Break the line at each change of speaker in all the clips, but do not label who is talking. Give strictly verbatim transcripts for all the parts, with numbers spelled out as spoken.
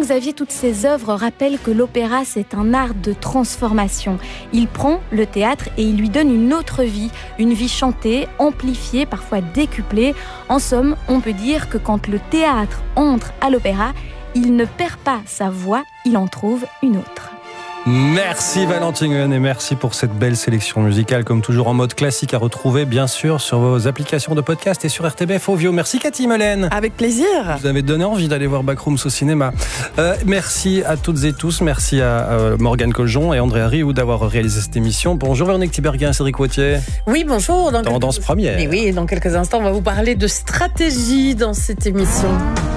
Xavier, toutes ces œuvres rappellent que l'opéra, c'est un art de transformation. Il prend le théâtre et il lui donne une autre vie, une vie chantée, amplifiée, parfois décuplée. En somme, on peut dire que quand le théâtre entre à l'opéra, il ne perd pas sa voix, il en trouve une autre.
Merci Valentine et merci pour cette belle sélection musicale, comme toujours en mode classique, à retrouver bien sûr sur vos applications de podcast et sur R T B F Audio. Merci Cathy Melaine.
Avec plaisir.
Vous avez donné envie d'aller voir Backrooms au cinéma. Euh, merci à toutes et tous, merci à euh, Morgane Coljon et André Rioux d'avoir réalisé cette émission. Bonjour Véronique Tiberghien, Cédric Wautier.
Oui, bonjour. Dans
Tendance quelques... première.
Et oui, dans quelques instants, on va vous parler de stratégie dans cette émission.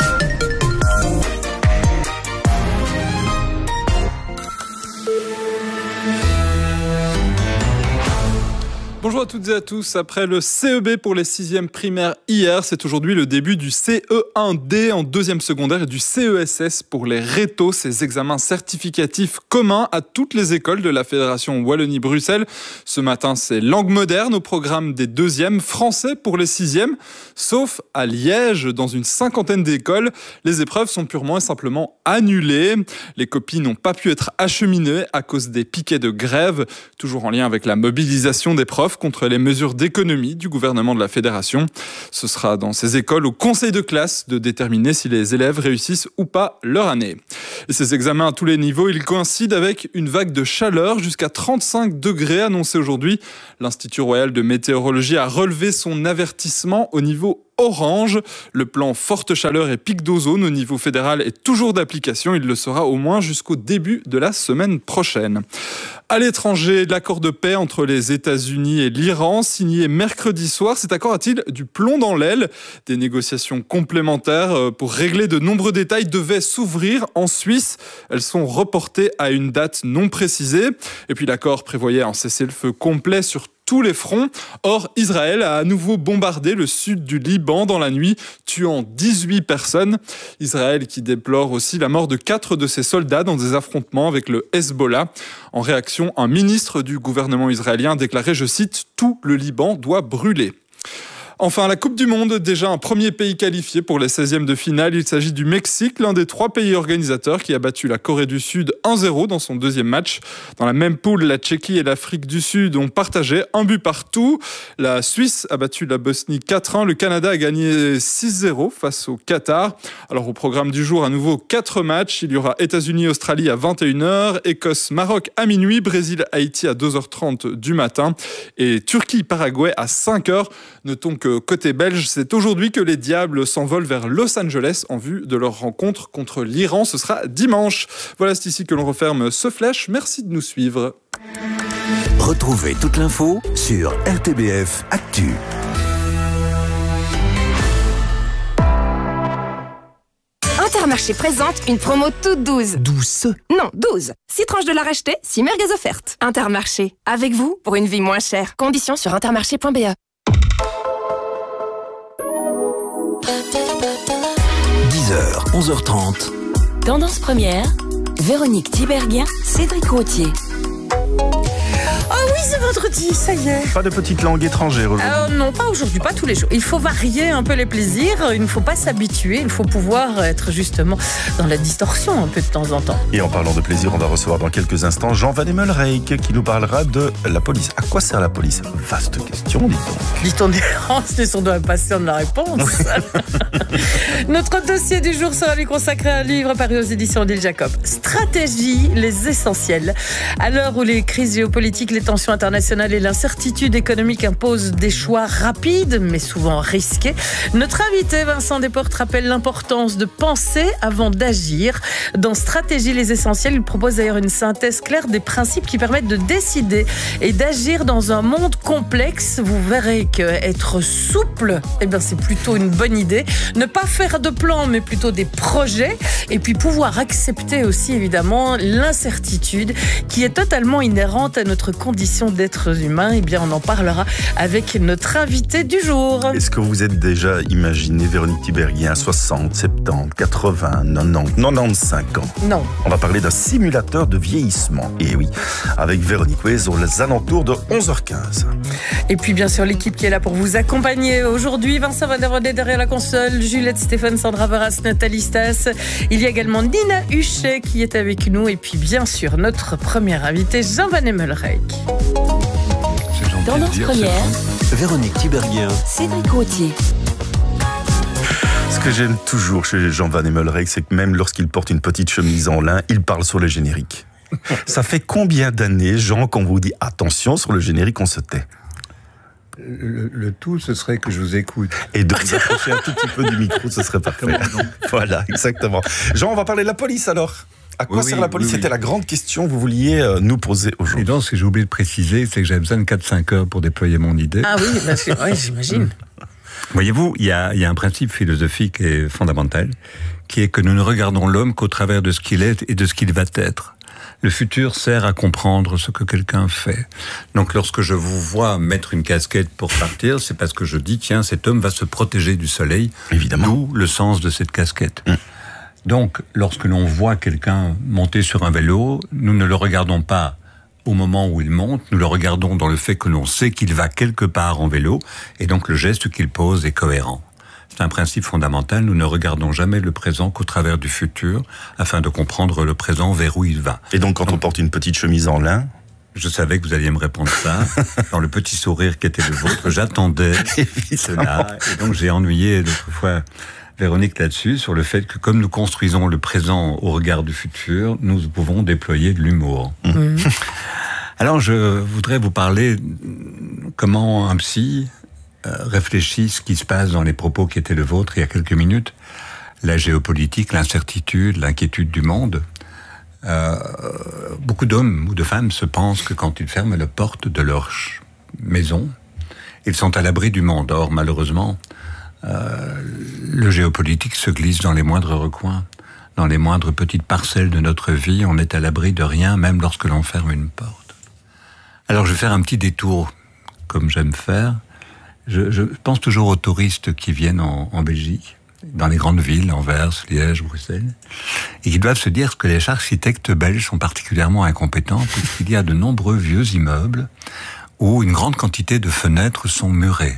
Bonjour à toutes et à tous. Après le C E B pour les sixièmes primaires hier, c'est aujourd'hui le début du C E un D en deuxième secondaire et du C E S S pour les rétos, ces examens certificatifs communs à toutes les écoles de la Fédération Wallonie-Bruxelles. Ce matin, c'est langue moderne au programme des deuxièmes, français pour les sixièmes, sauf à Liège, dans une cinquantaine d'écoles. Les épreuves sont purement et simplement annulées. Les copies n'ont pas pu être acheminées à cause des piquets de grève, toujours en lien avec la mobilisation des profs contre les mesures d'économie du gouvernement de la Fédération. Ce sera dans ces écoles au conseil de classe de déterminer si les élèves réussissent ou pas leur année. Et ces examens à tous les niveaux, ils coïncident avec une vague de chaleur jusqu'à trente-cinq degrés annoncée aujourd'hui. L'Institut royal de météorologie a relevé son avertissement au niveau orange. Le plan forte chaleur et pic d'ozone au niveau fédéral est toujours d'application. Il le sera au moins jusqu'au début de la semaine prochaine. À l'étranger, l'accord de paix entre les États-Unis et l'Iran, signé mercredi soir. Cet accord a-t-il du plomb dans l'aile ? Des négociations complémentaires pour régler de nombreux détails devaient s'ouvrir en Suisse. Elles sont reportées à une date non précisée. Et puis l'accord prévoyait un cessez-le-feu complet sur tous les fronts. Or, Israël a à nouveau bombardé le sud du Liban dans la nuit, tuant dix-huit personnes. Israël qui déplore aussi la mort de quatre de ses soldats dans des affrontements avec le Hezbollah. En réaction, un ministre du gouvernement israélien déclarait, je cite, « Tout le Liban doit brûler ». Enfin, la Coupe du Monde, déjà un premier pays qualifié pour les seizièmes de finale. Il s'agit du Mexique, l'un des trois pays organisateurs qui a battu la Corée du Sud un zéro dans son deuxième match. Dans la même poule, la Tchéquie et l'Afrique du Sud ont partagé un but partout. La Suisse a battu la Bosnie quatre un. Le Canada a gagné six zéro face au Qatar. Alors au programme du jour, à nouveau quatre matchs. Il y aura États-Unis-Australie à vingt et une heures, Écosse-Maroc à minuit, Brésil-Haïti à deux heures trente du matin et Turquie-Paraguay à cinq heures. Notons que côté belge, c'est aujourd'hui que les Diables s'envolent vers Los Angeles en vue de leur rencontre contre l'Iran. Ce sera dimanche. Voilà, c'est ici que l'on referme ce flash. Merci de nous suivre.
Retrouvez toute l'info sur R T B F Actu.
Intermarché présente une promo toute douze.
Douce.
Non, douze. six tranches de la racheter, six merguez offertes. Intermarché, avec vous pour une vie moins chère. Conditions sur intermarché point b e.
dix heures, onze heures trente.
Tendance première, Véronique Tiberghien, Cédric Wautier.
Oh oui, c'est vendredi, ça y est.
Pas de petite langue étrangère aujourd'hui.
Euh, non, pas aujourd'hui, pas tous les jours. Il faut varier un peu les plaisirs, il ne faut pas s'habituer, il faut pouvoir être justement dans la distorsion un peu de temps en temps.
Et en parlant de plaisir, on va recevoir dans quelques instants Jean Van Emmelreyck qui nous parlera de la police. À quoi sert la police ? Vaste question, dit-on.
Dit-on dit on doit impatienter la réponse. Notre dossier du jour sera lui consacré à un livre paru aux éditions Odile Jacob. Stratégie, les essentiels. À l'heure où les crises géopolitiques, les tensions internationales et l'incertitude économique imposent des choix rapides, mais souvent risqués, notre invité Vincent Desportes rappelle l'importance de penser avant d'agir. Dans Stratégie, les essentiels, il propose d'ailleurs une synthèse claire des principes qui permettent de décider et d'agir dans un monde complexe. Vous verrez qu'être souple, eh bien, c'est plutôt une bonne idée. Ne pas faire de plans, mais plutôt des projets. Et puis pouvoir accepter aussi, évidemment, l'incertitude qui est totalement inhérente à notre condition conditions d'êtres humains. Eh bien, on en parlera avec notre invité du jour.
Est-ce que vous êtes déjà imaginé Véronique Tiberghien à soixante, soixante-dix, quatre-vingts, quatre-vingt-dix, quatre-vingt-quinze ans?
Non.
On va parler d'un simulateur de vieillissement. Et oui, avec Véronique Weiss aux alentours de onze heures quinze.
Et puis bien sûr l'équipe qui est là pour vous accompagner aujourd'hui. Vincent Van der Wende derrière la console, Juliette Stéphane, Sandra Varas, Nathalie Stas. Il y a également Nina Huchet qui est avec nous. Et puis bien sûr notre premier invité, Jean Van Emmelreyck.
Tendance première,
Véronique Tiberghien,
Cédric Rottier.
Ce que j'aime toujours chez Jean Van Emmelreyck, c'est que même lorsqu'il porte une petite chemise en lin, il parle sur le générique. Ça fait combien d'années, Jean, qu'on vous dit attention sur le générique, on se tait?
Le, le tout, ce serait que je vous écoute.
Et de vous approcher un tout petit peu du micro, ce serait parfait. Voilà, exactement. Jean, on va parler de la police alors. À quoi
oui,
sert
oui,
la police?
oui,
C'était
oui.
la grande question que vous vouliez euh, nous poser aujourd'hui.
Et donc, ce que j'ai oublié de préciser, c'est que j'avais besoin de quatre à cinq heures pour déployer mon idée.
Ah oui, parce que, ouais, j'imagine.
Voyez-vous, il y a, il y a un principe philosophique et fondamental, qui est que nous ne regardons l'homme qu'au travers de ce qu'il est et de ce qu'il va être. Le futur sert à comprendre ce que quelqu'un fait. Donc lorsque je vous vois mettre une casquette pour partir, c'est parce que je dis, tiens, cet homme va se protéger du soleil.
Évidemment.
D'où le sens de cette casquette. Mmh. Donc lorsque l'on voit quelqu'un monter sur un vélo, nous ne le regardons pas au moment où il monte, nous le regardons dans le fait que l'on sait qu'il va quelque part en vélo, et donc le geste qu'il pose est cohérent. C'est un principe fondamental, nous ne regardons jamais le présent qu'au travers du futur, afin de comprendre le présent vers où il va.
Et donc quand
donc,
on porte une petite chemise en lin?
Je savais que vous alliez me répondre ça. Dans le petit sourire qui était le vôtre, j'attendais cela. Et donc j'ai ennuyé l'autre fois Véronique là-dessus, sur le fait que comme nous construisons le présent au regard du futur, nous pouvons déployer de l'humour. Mmh. Alors je voudrais vous parler comment un psy euh, réfléchit ce qui se passe dans les propos qui étaient le vôtre il y a quelques minutes. La géopolitique, l'incertitude, l'inquiétude du monde. Euh, beaucoup d'hommes ou de femmes se pensent que quand ils ferment la porte de leur maison, ils sont à l'abri du monde. Or, malheureusement, euh, le géopolitique se glisse dans les moindres recoins, dans les moindres petites parcelles de notre vie. On est à l'abri de rien, même lorsque l'on ferme une porte. Alors, je vais faire un petit détour, comme j'aime faire. Je, je pense toujours aux touristes qui viennent en, en Belgique, dans les grandes villes, Anvers, Liège, Bruxelles, et qui doivent se dire que les architectes belges sont particulièrement incompétents, puisqu'il y a de nombreux vieux immeubles où une grande quantité de fenêtres sont murées.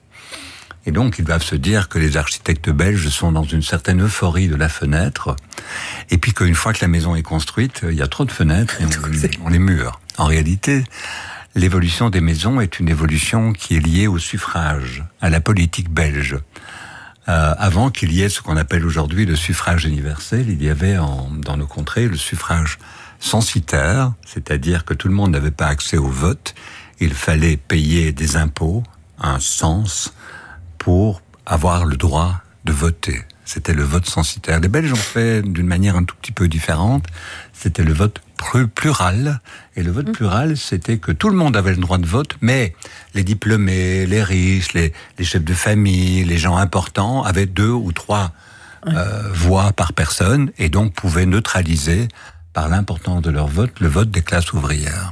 Et donc, ils doivent se dire que les architectes belges sont dans une certaine euphorie de la fenêtre, et puis qu'une fois que la maison est construite, il y a trop de fenêtres et on, on les mure. En réalité, l'évolution des maisons est une évolution qui est liée au suffrage, à la politique belge. Euh, avant qu'il y ait ce qu'on appelle aujourd'hui le suffrage universel, il y avait en, dans nos contrées le suffrage censitaire, c'est-à-dire que tout le monde n'avait pas accès au vote. Il fallait payer des impôts, un cens, pour avoir le droit de voter. C'était le vote censitaire. Les Belges ont fait d'une manière un tout petit peu différente. C'était le vote plural. Et le vote plural, c'était que tout le monde avait le droit de vote, mais les diplômés, les riches, les, les chefs de famille, les gens importants avaient deux ou trois euh, voix par personne et donc pouvaient neutraliser par l'importance de leur vote le vote des classes ouvrières.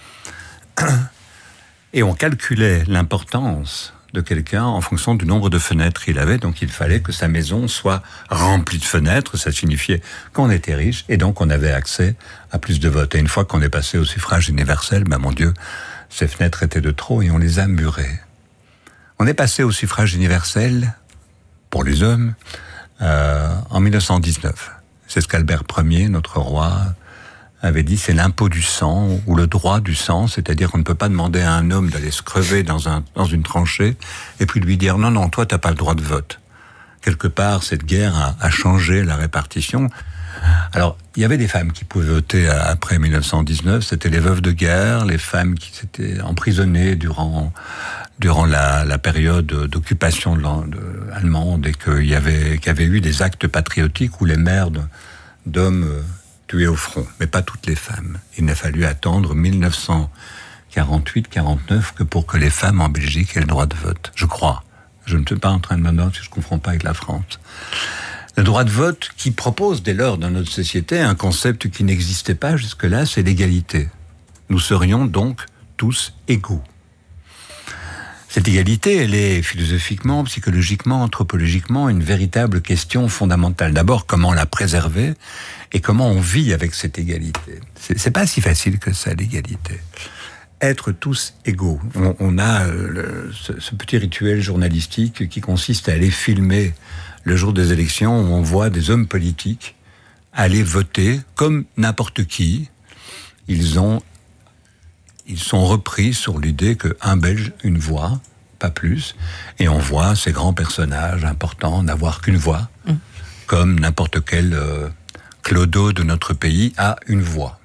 Et on calculait l'importance de quelqu'un en fonction du nombre de fenêtres qu'il avait. Donc il fallait que sa maison soit remplie de fenêtres. Ça signifiait qu'on était riche et donc on avait accès à plus de votes. Et une fois qu'on est passé au suffrage universel, ben mon Dieu, ces fenêtres étaient de trop et on les a murées. On est passé au suffrage universel, pour les hommes, euh, en mille neuf cent dix-neuf. C'est ce qu'Albert Ier, notre roi, avait dit, c'est l'impôt du sang, ou le droit du sang, c'est-à-dire qu'on ne peut pas demander à un homme d'aller se crever dans, un, dans une tranchée, et puis lui dire, non, non, toi, t'as pas le droit de vote. Quelque part, cette guerre a, a changé la répartition. Alors, il y avait des femmes qui pouvaient voter après mille neuf cent dix-neuf, c'était les veuves de guerre, les femmes qui s'étaient emprisonnées durant, durant la, la période d'occupation de, de, allemande, et qu'il y avait, qu'il y avait eu des actes patriotiques où les mères de, d'hommes tués au front, mais pas toutes les femmes. Il n'a fallu attendre mille neuf cent quarante-huit quarante-neuf que pour que les femmes en Belgique aient le droit de vote, je crois. Je ne suis pas en train de me demander si je ne confonds pas avec la France. Le droit de vote qui propose dès lors dans notre société un concept qui n'existait pas jusque-là, c'est l'égalité. Nous serions donc tous égaux. Cette égalité, elle est philosophiquement, psychologiquement, anthropologiquement une véritable question fondamentale. D'abord, comment la préserver et comment on vit avec cette égalité. C'est, c'est pas si facile que ça, l'égalité. Être tous égaux. On, on a euh, le, ce, ce petit rituel journalistique qui consiste à aller filmer le jour des élections où on voit des hommes politiques aller voter comme n'importe qui. Ils ont Ils sont repris sur l'idée qu'un Belge, une voix, pas plus, et on voit ces grands personnages importants n'avoir qu'une voix, mmh. comme n'importe quel euh, clodo de notre pays a une voix.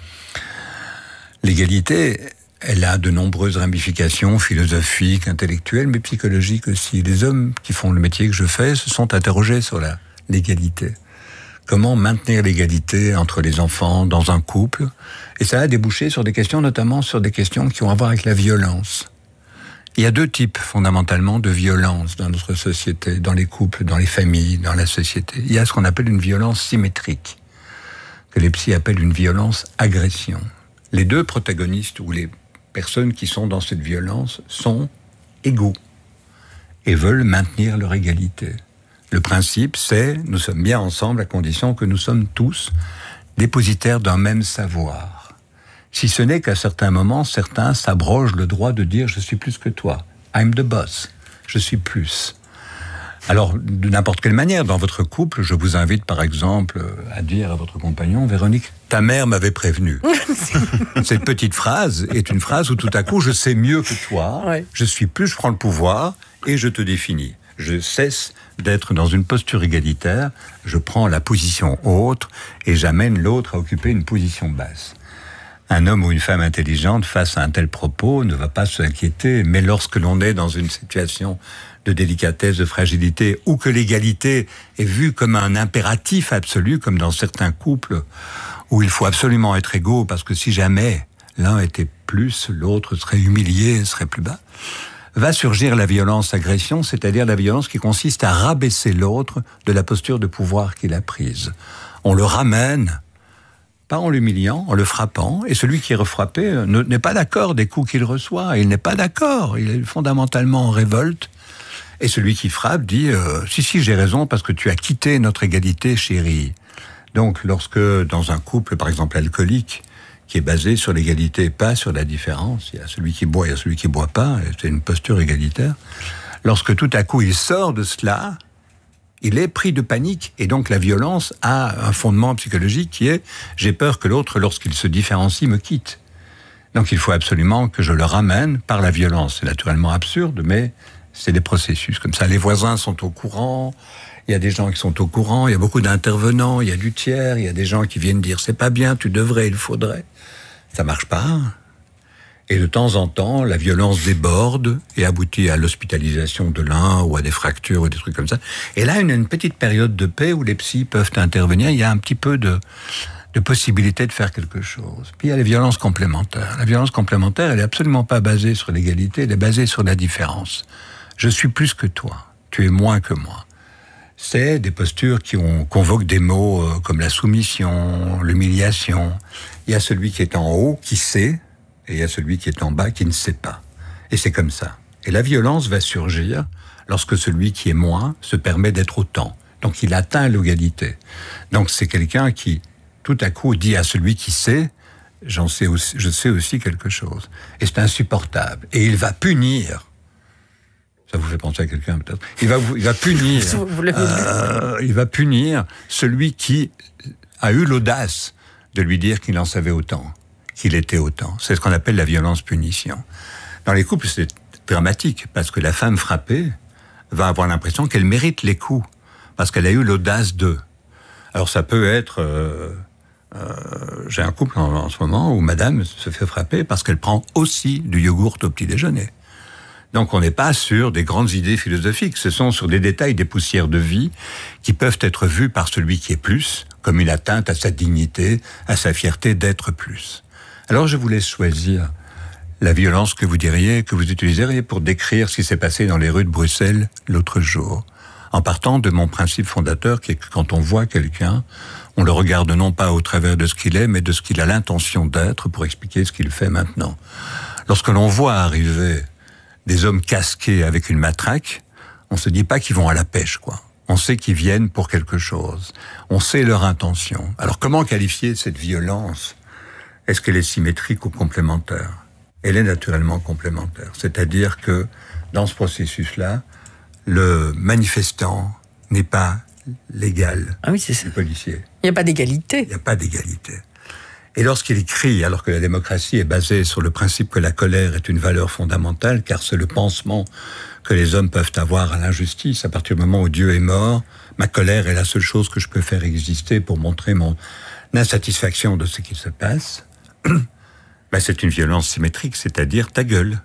L'égalité, elle a de nombreuses ramifications philosophiques, intellectuelles, mais psychologiques aussi. Les hommes qui font le métier que je fais se sont interrogés sur la, l'égalité. Comment maintenir l'égalité entre les enfants dans un couple. Et ça a débouché sur des questions, notamment sur des questions qui ont à voir avec la violence. Il y a deux types, fondamentalement, de violence dans notre société, dans les couples, dans les familles, dans la société. Il y a ce qu'on appelle une violence symétrique, que les psys appellent une violence-agression. Les deux protagonistes, ou les personnes qui sont dans cette violence, sont égaux et veulent maintenir leur égalité. Le principe, c'est, nous sommes bien ensemble à condition que nous sommes tous dépositaires d'un même savoir. Si ce n'est qu'à certains moments, certains s'abrogent le droit de dire « je suis plus que toi ». I'm the boss. Je suis plus. Alors, de n'importe quelle manière, dans votre couple, je vous invite par exemple à dire à votre compagnon « Véronique, ta mère m'avait prévenu ». Cette petite phrase est une phrase où tout à coup, je sais mieux que toi, ouais. je suis plus, je prends le pouvoir et je te définis. Je cesse d'être dans une posture égalitaire, je prends la position haute et j'amène l'autre à occuper une position basse. Un homme ou une femme intelligente face à un tel propos ne va pas s'inquiéter, mais lorsque l'on est dans une situation de délicatesse, de fragilité, ou que l'égalité est vue comme un impératif absolu, comme dans certains couples, où il faut absolument être égaux, parce que si jamais l'un était plus, l'autre serait humilié, serait plus bas, va surgir la violence-agression, c'est-à-dire la violence qui consiste à rabaisser l'autre de la posture de pouvoir qu'il a prise. On le ramène, pas en l'humiliant, en le frappant, et celui qui est refrappé n'est pas d'accord des coups qu'il reçoit, il n'est pas d'accord, il est fondamentalement en révolte, et celui qui frappe dit euh, « si, si, j'ai raison, parce que tu as quitté notre égalité, chérie ». Donc, lorsque, dans un couple, par exemple, alcoolique, qui est basé sur l'égalité, pas sur la différence. Il y a celui qui boit, il y a celui qui ne boit pas, et c'est une posture égalitaire. Lorsque tout à coup il sort de cela, il est pris de panique, et donc la violence a un fondement psychologique qui est « j'ai peur que l'autre, lorsqu'il se différencie, me quitte ». Donc il faut absolument que je le ramène par la violence. C'est naturellement absurde, mais c'est des processus comme ça. Les voisins sont au courant, il y a des gens qui sont au courant, il y a beaucoup d'intervenants, il y a du tiers, il y a des gens qui viennent dire « c'est pas bien, tu devrais, il faudrait ». Ça marche pas. Et de temps en temps, la violence déborde et aboutit à l'hospitalisation de l'un ou à des fractures ou des trucs comme ça. Et là, une, une petite période de paix où les psys peuvent intervenir. Il y a un petit peu de, de possibilité de faire quelque chose. Puis il y a les violences complémentaires. La violence complémentaire, elle est absolument pas basée sur l'égalité, elle est basée sur la différence. Je suis plus que toi, tu es moins que moi. C'est des postures qui ont, convoquent des mots euh, comme la soumission, l'humiliation. Il y a celui qui est en haut, qui sait, et il y a celui qui est en bas, qui ne sait pas. Et c'est comme ça. Et la violence va surgir lorsque celui qui est moins se permet d'être autant. Donc il atteint l'égalité. Donc c'est quelqu'un qui, tout à coup, dit à celui qui sait, j'en sais aussi, je sais aussi quelque chose. Et c'est insupportable. Et il va punir. Ça vous fait penser à quelqu'un peut-être. Il va, il va punir. euh, il va punir celui qui a eu l'audace de lui dire qu'il en savait autant, qu'il était autant. C'est ce qu'on appelle la violence-punition. Dans les couples, c'est dramatique parce que la femme frappée va avoir l'impression qu'elle mérite les coups parce qu'elle a eu l'audace de. Alors ça peut être. Euh, euh, j'ai un couple en, en ce moment où Madame se fait frapper parce qu'elle prend aussi du yogourt au petit déjeuner. Donc on n'est pas sur des grandes idées philosophiques, ce sont sur des détails, des poussières de vie qui peuvent être vues par celui qui est plus, comme une atteinte à sa dignité, à sa fierté d'être plus. Alors je vous laisse choisir la violence que vous diriez, que vous utiliseriez pour décrire ce qui s'est passé dans les rues de Bruxelles l'autre jour, en partant de mon principe fondateur qui est que quand on voit quelqu'un, on le regarde non pas au travers de ce qu'il est, mais de ce qu'il a l'intention d'être pour expliquer ce qu'il fait maintenant. Lorsque l'on voit arriver des hommes casqués avec une matraque, on se dit pas qu'ils vont à la pêche, quoi. On sait qu'ils viennent pour quelque chose. On sait leur intention. Alors comment qualifier cette violence ? Est-ce qu'elle est symétrique ou complémentaire ? Elle est naturellement complémentaire. C'est-à-dire que dans ce processus-là, le manifestant n'est pas l'égal
ah oui, c'est ça.
du policier.
Il n'y a pas d'égalité.
Il n'y a pas d'égalité. Et lorsqu'il crie, alors que la démocratie est basée sur le principe que la colère est une valeur fondamentale, car c'est le pansement que les hommes peuvent avoir à l'injustice, à partir du moment où Dieu est mort, ma colère est la seule chose que je peux faire exister pour montrer mon insatisfaction de ce qui se passe, ben c'est une violence symétrique, c'est-à-dire ta gueule,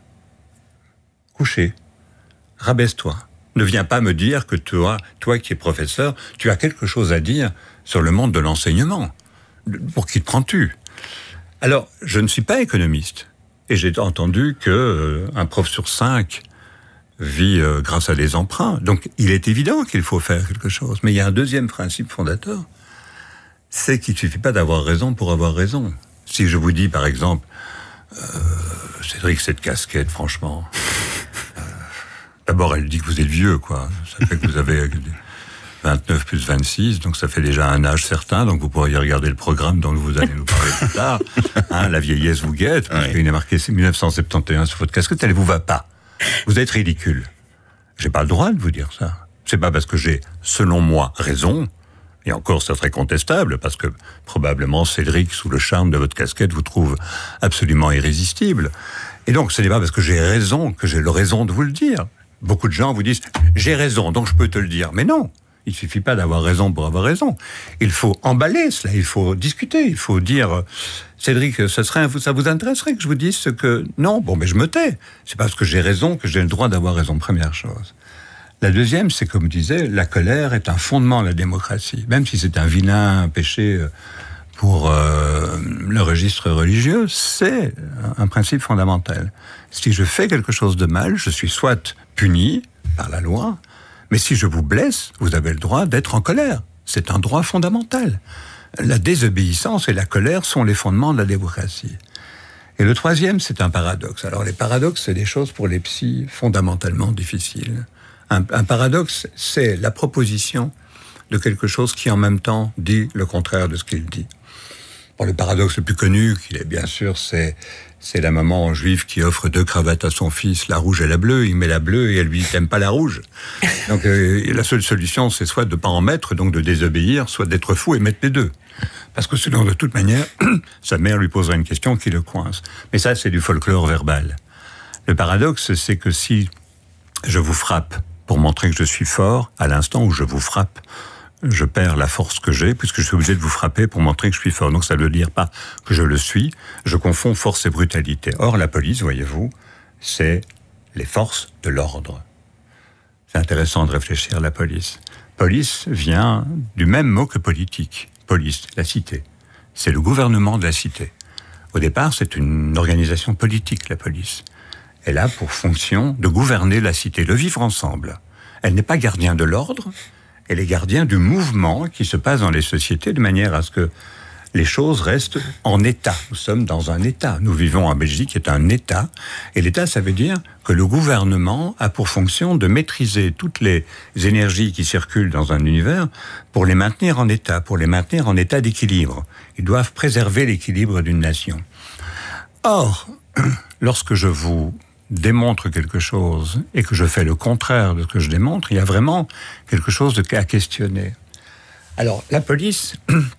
couché, rabaisse-toi. Ne viens pas me dire que toi, toi qui es professeur, tu as quelque chose à dire sur le monde de l'enseignement. Pour qui te prends-tu ? Alors, je ne suis pas économiste. Et j'ai entendu que euh, un prof sur cinq vit euh, grâce à des emprunts. Donc, il est évident qu'il faut faire quelque chose. Mais il y a un deuxième principe fondateur. C'est qu'il ne suffit pas d'avoir raison pour avoir raison. Si je vous dis, par exemple, euh, Cédric, cette casquette, franchement... Euh, d'abord, elle dit que vous êtes vieux, quoi. Ça fait que vous avez... vingt-neuf plus vingt-six, donc ça fait déjà un âge certain, donc vous pourriez regarder le programme dont vous allez nous parler plus tard. Hein, la vieillesse vous guette, parce qu'il est marqué mille neuf cent soixante et onze sur votre casquette, elle ne vous va pas. Vous êtes ridicule. J'ai pas le droit de vous dire ça. C'est pas parce que j'ai, selon moi, raison, et encore ça serait contestable, parce que probablement Cédric, sous le charme de votre casquette, vous trouve absolument irrésistible. Et donc ce n'est pas parce que j'ai raison que j'ai le raison de vous le dire. Beaucoup de gens vous disent « j'ai raison, donc je peux te le dire ». Mais non. Il ne suffit pas d'avoir raison pour avoir raison. Il faut emballer cela, il faut discuter, il faut dire « Cédric, ça, serait, ça vous intéresserait que je vous dise ce que... » Non, bon, mais je me tais. C'est parce que j'ai raison que j'ai le droit d'avoir raison, première chose. La deuxième, c'est comme je disais, la colère est un fondement de la démocratie. Même si c'est un vilain péché pour euh, le registre religieux, c'est un principe fondamental. Si je fais quelque chose de mal, je suis soit puni par la loi, mais si je vous blesse, vous avez le droit d'être en colère. C'est un droit fondamental. La désobéissance et la colère sont les fondements de la démocratie. Et le troisième, c'est un paradoxe. Alors les paradoxes, c'est des choses pour les psys fondamentalement difficiles. Un, un paradoxe, c'est la proposition de quelque chose qui en même temps dit le contraire de ce qu'il dit. Bon, le paradoxe le plus connu, qui est bien sûr, c'est... C'est la maman juive qui offre deux cravates à son fils, la rouge et la bleue. Il met la bleue et elle lui dit « t'aimes pas la rouge ». Donc euh, la seule solution, c'est soit de ne pas en mettre, donc de désobéir, soit d'être fou et mettre les deux. Parce que sinon, de toute manière, sa mère lui posera une question qui le coince. Mais ça, c'est du folklore verbal. Le paradoxe, c'est que si je vous frappe pour montrer que je suis fort, à l'instant où je vous frappe, je perds la force que j'ai, puisque je suis obligé de vous frapper pour montrer que je suis fort. Donc ça ne veut dire pas que je le suis, je confonds force et brutalité. Or, la police, voyez-vous, c'est les forces de l'ordre. C'est intéressant de réfléchir à la police. Police vient du même mot que politique. Police, la cité. C'est le gouvernement de la cité. Au départ, c'est une organisation politique, la police. Elle a pour fonction de gouverner la cité, de vivre ensemble. Elle n'est pas gardien de l'ordre, elle est gardien du mouvement qui se passe dans les sociétés de manière à ce que les choses restent en état. Nous sommes dans un état. Nous vivons en Belgique, qui est un état. Et l'état, ça veut dire que le gouvernement a pour fonction de maîtriser toutes les énergies qui circulent dans un univers pour les maintenir en état, pour les maintenir en état d'équilibre. Ils doivent préserver l'équilibre d'une nation. Or, lorsque je vous démontre quelque chose et que je fais le contraire de ce que je démontre, il y a vraiment quelque chose à questionner. Alors, la police,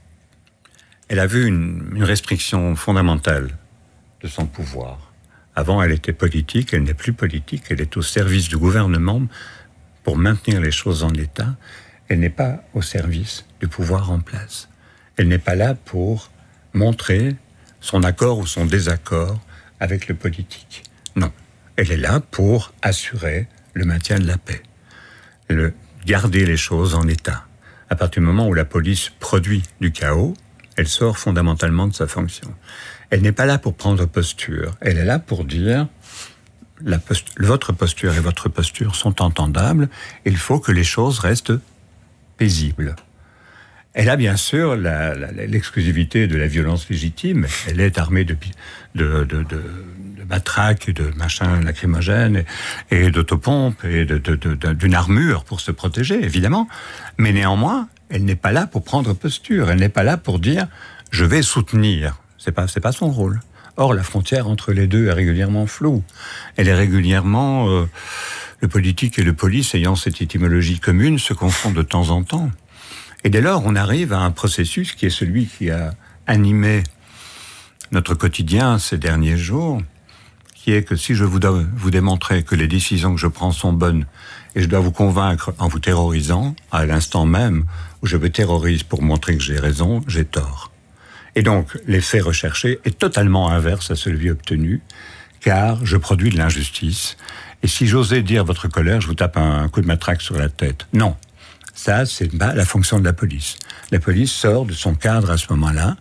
elle a vu une, une restriction fondamentale de son pouvoir. Avant, elle était politique, elle n'est plus politique, elle est au service du gouvernement pour maintenir les choses en état. Elle n'est pas au service du pouvoir en place. Elle n'est pas là pour montrer son accord ou son désaccord avec le politique. Non. Elle est là pour assurer le maintien de la paix, le garder les choses en état. À partir du moment où la police produit du chaos, elle sort fondamentalement de sa fonction. Elle n'est pas là pour prendre posture. Elle est là pour dire la post- votre posture et votre posture sont entendables. Il faut que les choses restent paisibles. Elle a bien sûr la, la, l'exclusivité de la violence légitime. Elle est armée de, de, de, de, de matraques, de machins lacrymogènes et, et d'autopompes et de, de, de, de, d'une armure pour se protéger, évidemment. Mais néanmoins, elle n'est pas là pour prendre posture. Elle n'est pas là pour dire « je vais soutenir ». C'est pas, c'est pas son rôle. Or, la frontière entre les deux est régulièrement floue. Elle est régulièrement... Euh, le politique et le police, ayant cette étymologie commune, se confondent de temps en temps. Et dès lors, on arrive à un processus qui est celui qui a animé notre quotidien ces derniers jours, qui est que si je vous dois vous démontrer que les décisions que je prends sont bonnes, et je dois vous convaincre en vous terrorisant, à l'instant même où je me terrorise pour montrer que j'ai raison, j'ai tort. Et donc, l'effet recherché est totalement inverse à celui obtenu, car je produis de l'injustice. Et si j'osais dire votre colère, je vous tape un coup de matraque sur la tête. Non. Ça, c'est pas la fonction de la police. La police sort de son cadre à ce moment-là.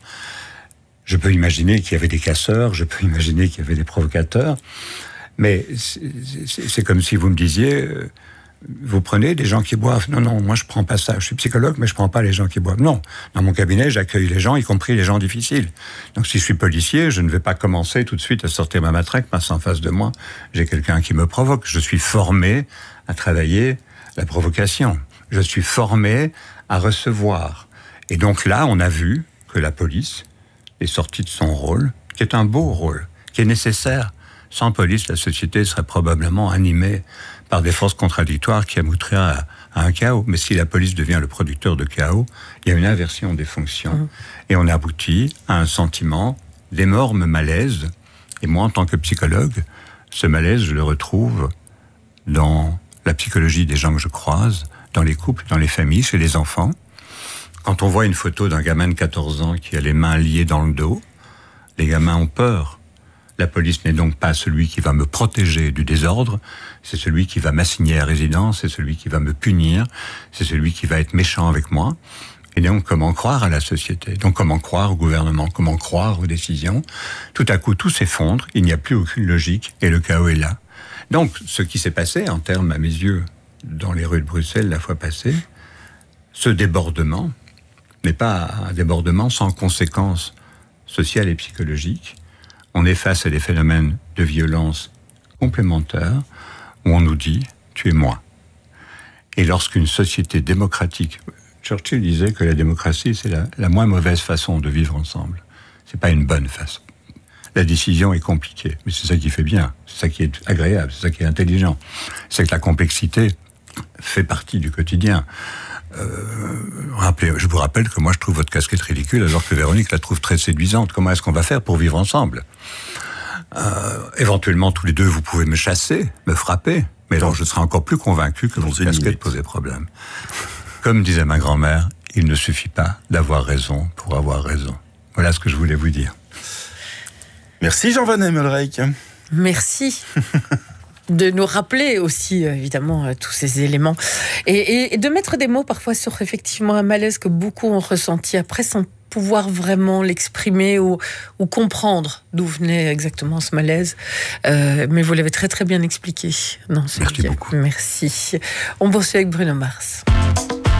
Je peux imaginer qu'il y avait des casseurs, je peux imaginer qu'il y avait des provocateurs, mais c'est, c'est, c'est comme si vous me disiez, euh, vous prenez des gens qui boivent. Non, non, moi je prends pas ça. Je suis psychologue, mais je prends pas les gens qui boivent. Non, dans mon cabinet, j'accueille les gens, y compris les gens difficiles. Donc si je suis policier, je ne vais pas commencer tout de suite à sortir ma matraque, parce qu'en face de moi, j'ai quelqu'un qui me provoque. Je suis formé à travailler la provocation. Je suis formé à recevoir. Et donc là, on a vu que la police est sortie de son rôle, qui est un beau rôle, qui est nécessaire. Sans police, la société serait probablement animée par des forces contradictoires qui aboutiraient à, à un chaos. Mais si la police devient le producteur de chaos, il y a une inversion des fonctions. Mmh. Et on aboutit à un sentiment d'énorme malaise. Et moi, en tant que psychologue, ce malaise, je le retrouve dans la psychologie des gens que je croise, dans les couples, dans les familles, chez les enfants. Quand on voit une photo d'un gamin de quatorze ans qui a les mains liées dans le dos, les gamins ont peur. La police n'est donc pas celui qui va me protéger du désordre, c'est celui qui va m'assigner à résidence, c'est celui qui va me punir, c'est celui qui va être méchant avec moi. Et donc, comment croire à la société? Donc, comment croire au gouvernement? Comment croire aux décisions? Tout à coup, tout s'effondre, il n'y a plus aucune logique, et le chaos est là. Donc, ce qui s'est passé, en termes, à mes yeux, dans les rues de Bruxelles la fois passée, ce débordement n'est pas un débordement sans conséquences sociales et psychologiques. On est face à des phénomènes de violence complémentaires où on nous dit « tu es moi ». Et lorsqu'une société démocratique... Churchill disait que la démocratie, c'est la, la moins mauvaise façon de vivre ensemble. C'est pas une bonne façon. La décision est compliquée, mais c'est ça qui fait bien, c'est ça qui est agréable, c'est ça qui est intelligent. C'est que la complexité fait partie du quotidien. Euh, rappelez, je vous rappelle que moi je trouve votre casquette ridicule alors que Véronique la trouve très séduisante. Comment est-ce qu'on va faire pour vivre ensemble? euh, Éventuellement tous les deux vous pouvez me chasser, me frapper, mais alors je serai encore plus convaincu que votre casquette posait problème. Comme disait ma grand-mère, il ne suffit pas d'avoir raison pour avoir raison. Voilà ce que je voulais vous dire.
Merci Jean Van Hemmelreich.
Merci. De nous rappeler aussi, évidemment, tous ces éléments. Et, et de mettre des mots parfois sur, effectivement, un malaise que beaucoup ont ressenti après sans pouvoir vraiment l'exprimer ou, ou comprendre d'où venait exactement ce malaise. Euh, mais vous l'avez très, très bien expliqué. Non,
Merci beaucoup.
Merci. On poursuit avec Bruno Mars.